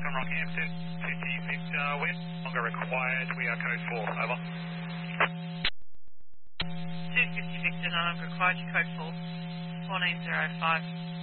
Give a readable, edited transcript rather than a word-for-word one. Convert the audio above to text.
on Rockhampton, 50 Victor, we're no longer required, we are code 4, over. 250 Victor, no longer required, code 4, 1405.